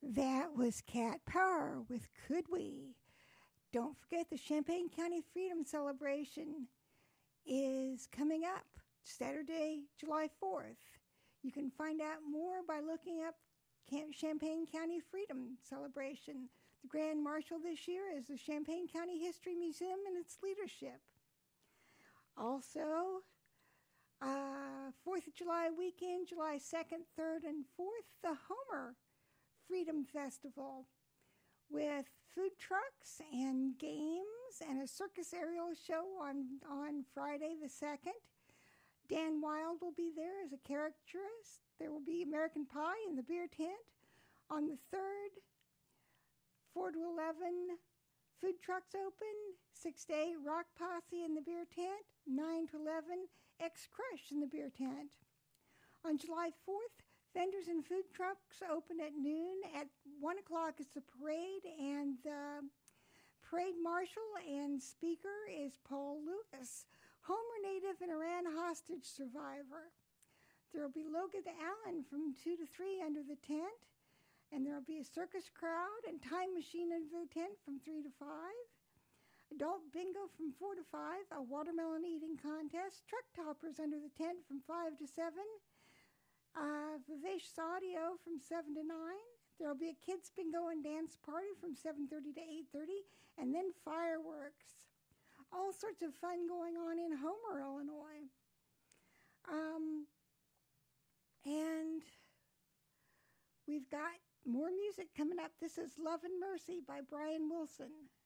That was Cat Power with Could We. Don't forget the Champaign County Freedom Celebration is coming up Saturday, July 4th. You can find out more by looking up Champaign County Freedom Celebration. The Grand Marshal this year is the Champaign County History Museum and its leadership. Also, 4th of July weekend, July 2nd, 3rd, and 4th, the Homer Freedom Festival with food trucks and games and a circus aerial show on Friday the 2nd. Dan Wild will be there as a caricaturist. There will be American Pie in the beer tent. On the 3rd, 4 to 11, food trucks open. 6 to 8, Rock Posse in the beer tent. 9 to 11, X-Crush in the beer tent. On July 4th, vendors and food trucks open at noon. At 1 o'clock is the parade, and the parade marshal and speaker is Paul Lewis, Homer native and Iran hostage survivor. There will be Logan Allen from 2 to 3 under the tent, and there will be a circus crowd and time machine under the tent from 3 to 5. Adult bingo from 4 to 5, a watermelon eating contest, truck toppers under the tent from 5 to 7, Vivacious Audio from 7 to 9. There will be a kids bingo and dance party from 7:30 to 8:30, and then fireworks. All sorts of fun going on in Homer, Illinois. And we've got more music coming up. This is Love and Mercy by Brian Wilson.